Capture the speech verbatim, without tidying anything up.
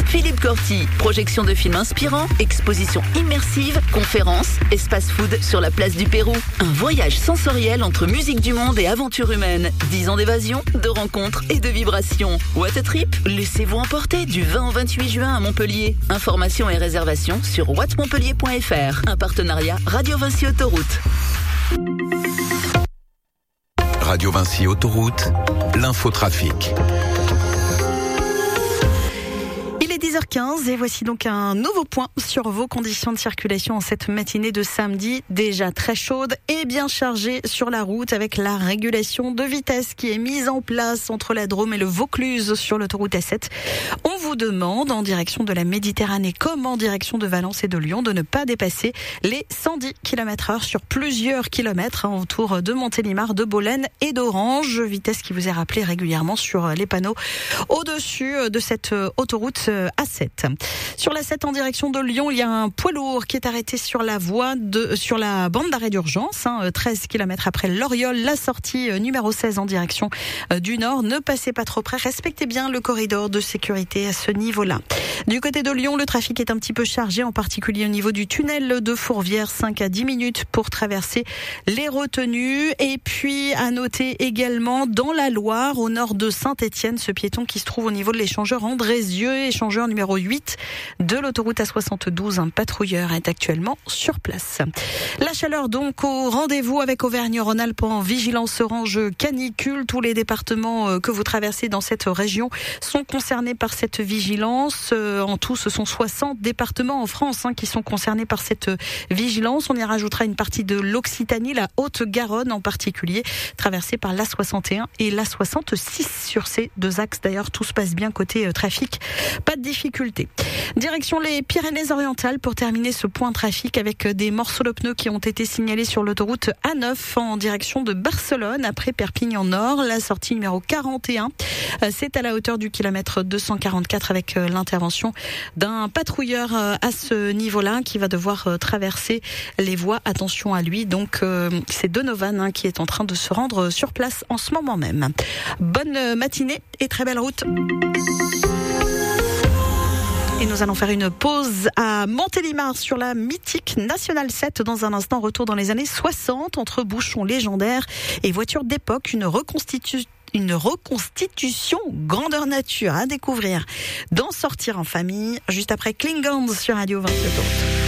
Philippe Corti, projection de films inspirants, exposition immersive, conférences, espace food sur la place du Pérou. Un voyage sensoriel entre musique du monde et aventure humaine. dix ans d'évasion, de rencontres et de vibrations. What a trip? Laissez-vous emporter du vingt au vingt-huit juin à Montpellier. Informations et réservations sur what montpellier point f r. Un partenariat Radio Vinci Autoroute. Radio Vinci Autoroute, l'infotrafic. Il est dix heures quinze et voici donc un nouveau point sur vos conditions de circulation en cette matinée de samedi, déjà très chaude et bien chargée sur la route avec la régulation de vitesse qui est mise en place entre la Drôme et le Vaucluse sur l'autoroute A sept. On vous demande en direction de la Méditerranée comme en direction de Valence et de Lyon de ne pas dépasser les cent dix kilomètres heure sur plusieurs kilomètres hein, autour de Montélimar, de Bolène et d'Orange. Vitesse qui vous est rappelée régulièrement sur les panneaux au-dessus de cette autoroute A sept. Sur la sept en direction de Lyon, il y a un poids lourd qui est arrêté sur la voie de, sur la bande d'arrêt d'urgence, hein, treize kilomètres après l'Oriol, la sortie numéro seize en direction du nord. Ne passez pas trop près, respectez bien le corridor de sécurité à ce niveau-là. Du côté de Lyon, le trafic est un petit peu chargé, en particulier au niveau du tunnel de Fourvière, cinq à dix minutes pour traverser les retenues. Et puis, à noter également dans la Loire, au nord de Saint-Étienne, ce piéton qui se trouve au niveau de l'échangeur Andrézieux, échangeur numéro huit de l'autoroute A soixante-douze. Un patrouilleur est actuellement sur place. La chaleur donc au rendez-vous avec Auvergne-Rhône-Alpes en vigilance orange canicule. Tous les départements que vous traversez dans cette région sont concernés par cette vigilance. En tout, ce sont soixante départements en France hein, qui sont concernés par cette vigilance. On y rajoutera une partie de l'Occitanie, la Haute-Garonne en particulier, traversée par l'A soixante et un et l'A soixante-six. Sur ces deux axes, d'ailleurs, tout se passe bien côté euh, trafic. Pas de difficulté. Direction les Pyrénées-Orientales pour terminer ce point trafic avec des morceaux de pneus qui ont été signalés sur l'autoroute A neuf en direction de Barcelone après Perpignan Nord. La sortie numéro quarante et un, c'est à la hauteur du kilomètre deux cent quarante-quatre avec l'intervention d'un patrouilleur à ce niveau-là qui va devoir traverser les voies. Attention à lui. Donc c'est Donovan hein, qui est en train de se rendre sur place en ce moment même. Bonne matinée et très belle route. Et nous allons faire une pause à Montélimar sur la mythique Nationale sept. Dans un instant, retour dans les années soixante entre bouchons légendaires et voitures d'époque. Une reconstitution. Une reconstitution grandeur nature à découvrir dans Sortir en famille, juste après Klingons sur Radio Vinci Autoroute.